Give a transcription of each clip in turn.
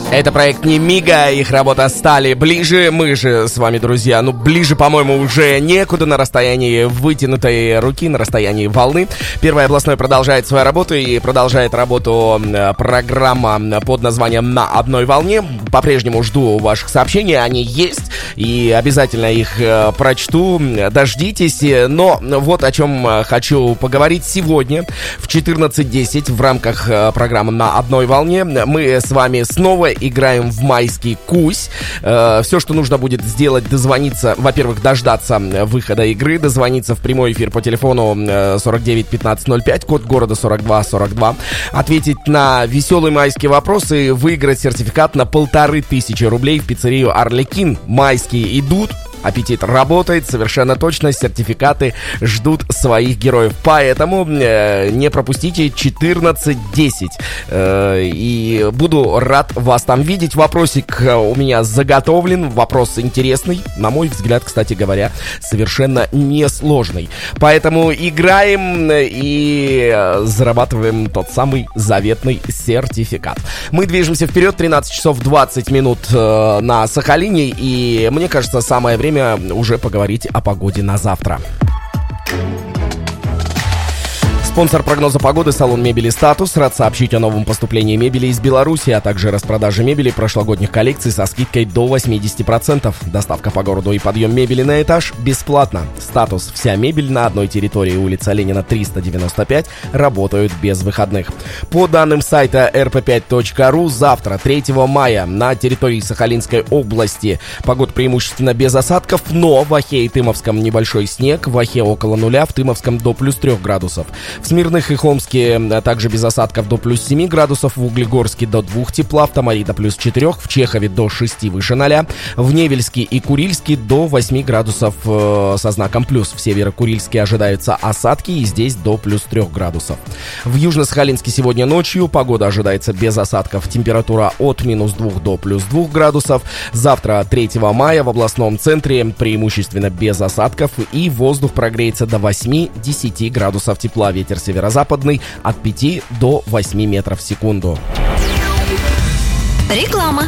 Это проект Немига, их работа «Стали ближе». Мы же с вами, друзья, ближе, по-моему, уже некуда, на расстоянии вытянутой руки, на расстоянии волны. Первый областной продолжает свою работу, и продолжает работу программа под названием «На одной волне». По-прежнему жду ваших сообщений, они есть, и обязательно их прочту. Дождитесь. Но вот о чем хочу поговорить сегодня в 14:10 в рамках программы «На одной волне». Мы с вами снова играем в майский кусь. Все, что нужно будет сделать, дозвониться, во-первых, дождаться выхода игры, дозвониться в прямой эфир по телефону 49 15 05, код города 42 42, ответить на веселые майские вопросы и выиграть сертификат на 1500 рублей в пиццерию «Арлекин». Майские идут. Аппетит работает, совершенно точно, сертификаты ждут своих героев. Поэтому не пропустите 14:10. И буду рад вас там видеть. Вопросик у меня заготовлен, вопрос интересный, на мой взгляд, кстати говоря, совершенно несложный. Поэтому играем и зарабатываем тот самый заветный сертификат. Мы движемся вперед, 13 часов 20 минут на Сахалине, и мне кажется, самое время уже поговорить о погоде на завтра. Спонсор прогноза погоды — салон мебели «Статус». Рад сообщить о новом поступлении мебели из Беларуси, а также распродаже мебели прошлогодних коллекций со скидкой до 80%. Доставка по городу и подъем мебели на этаж бесплатно. «Статус». Вся мебель на одной территории. Улица Ленина, 395. Работают без выходных. По данным сайта rp5.ru, завтра, 3 мая, на территории Сахалинской области погода преимущественно без осадков, но в Охе и Тымовском небольшой снег, в Охе около нуля, в Тымовском до +3 градусов. В Смирных и Хомске также без осадков до +7 градусов, в Углегорске до 2 тепла, в Тамаре до +4, в Чехове до 6 выше 0, в Невельске и Курильске до 8 градусов со знаком плюс. В Северо-Курильске ожидаются осадки, и здесь до +3 градусов. В Южно-Сахалинске сегодня ночью погода ожидается без осадков, температура от -2 до +2 градусов. Завтра, 3 мая, в областном центре преимущественно без осадков, и воздух прогреется до 8-10 градусов тепла. Ветер северо-западный от 5 до 8 метров в секунду. Реклама.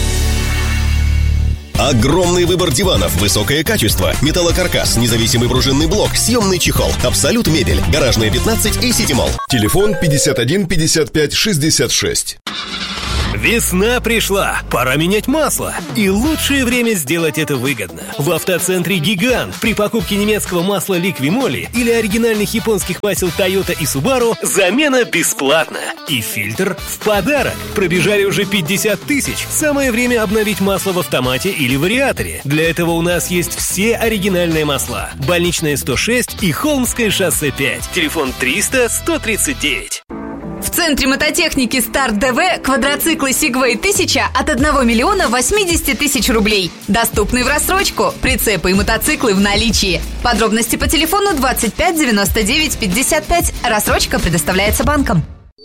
Огромный выбор диванов, высокое качество, металлокаркас, независимый пружинный блок, съемный чехол, Абсолют мебель, Гаражная 15 и Ситимолл. Телефон 51 55 66. Весна пришла, пора менять масло. И лучшее время сделать это выгодно. В автоцентре «Гигант» при покупке немецкого масла «Ликвимоли» или оригинальных японских масел «Тойота» и «Субару» замена бесплатна. И фильтр в подарок. Пробежали уже 50 тысяч. Самое время обновить масло в автомате или вариаторе. Для этого у нас есть все оригинальные масла. Больничная 106 и Холмское шоссе 5. Телефон 300 139. В центре мототехники «Старт ДВ» квадроциклы Segway 1000 от 1 миллиона 80 тысяч рублей. Доступны в рассрочку. Прицепы и мотоциклы в наличии. Подробности по телефону 25 99 55. Рассрочка предоставляется банком.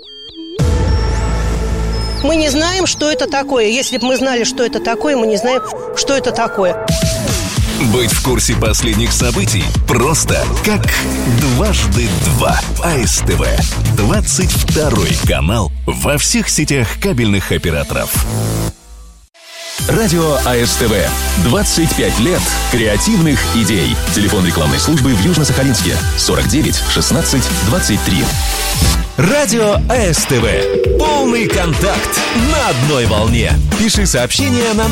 Мы не знаем, что это такое. Если бы мы знали, что это такое, мы не знаем, что это такое. Быть в курсе последних событий просто как дважды два. АСТВ. 22-й канал во всех сетях кабельных операторов. Радио АСТВ. 25 лет креативных идей. Телефон рекламной службы в Южно-Сахалинске. 49 16 23. Радио АСТВ. Полный контакт на одной волне. Пиши сообщение на